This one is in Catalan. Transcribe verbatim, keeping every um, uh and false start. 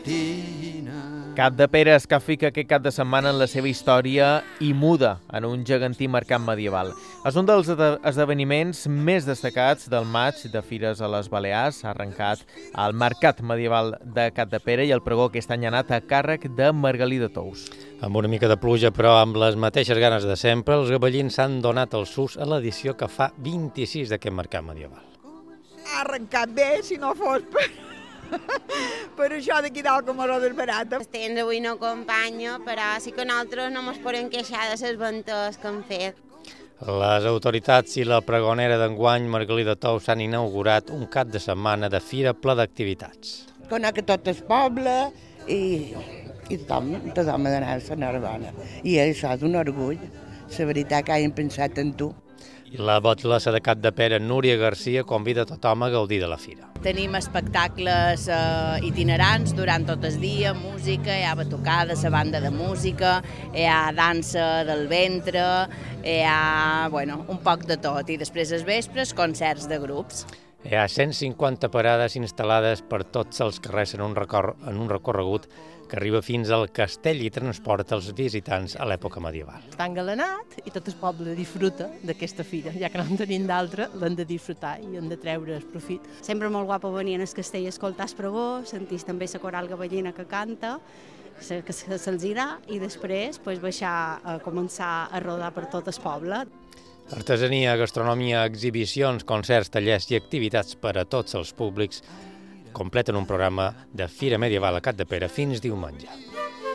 Capdepera es capfica aquest cap de setmana en la seva història i muda en un gegantí mercat medieval. És un dels esdeveniments més destacats del maig de Fires a les Balears. Ha arrencat el Mercat Medieval de Capdepera i el pregó aquest any ha anat a càrrec de Margalí de Tous. Amb una mica de pluja, però amb les mateixes ganes de sempre, els gabellins s'han donat el sus a l'edició que fa vint-i-sis d'aquest Mercat Medieval. Ha arrencat bé, si no fos per... per això d'aquí dalt com a rodes barates. El temps avui no acompanya, però sí que nosaltres no ens podem queixar de les ventes que hem fet. Les autoritats i la pregonera d'enguany, Margalí de Tous, s'han inaugurat un cap de setmana de fira ple d'activitats. Conec a tot el poble i, i tothom, tothom ha d'anar a la Narbona. I això és un orgull, la veritat que hagin pensat en tu. La batllessa de Capdepera, Núria Garcia, convida tothom a gaudir de la fira. Tenim espectacles eh, itinerants durant tot el dia, música, hi ha batucada, la banda de música, hi ha dansa del ventre, hi ha bueno, un poc de tot, i després als vespres concerts de grups. Hi ha cent cinquanta parades instal·lades per tots els carrers en un, recor en un recorregut que arriba fins al castell i transporta els visitants a l'època medieval. Està engalanat i tot el poble disfruta d'aquesta fira, ja que no en tenim d'altra, l'hem de disfrutar i hem de treure el profit. Sempre molt guapo venir al castell a escoltar el pregó, sentir també la coral gabellina que canta, que se'ls irà, i després pues, baixar a començar a rodar per tot el poble. Artesania, gastronomia, exhibicions, concerts, tallers i activitats per a tots els públics completen un programa de Fira Medieval a Capdepera fins diumenge.